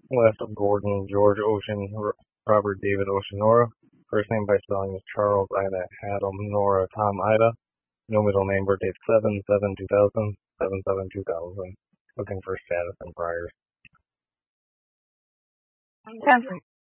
West of Gordon, George Ocean, Robert David Oceanora. First name by spelling is Charles Ida Adam Nora Tom Ida. No middle name, birth date 7/7/2000, 7/7/2000. Looking for status and priors. 10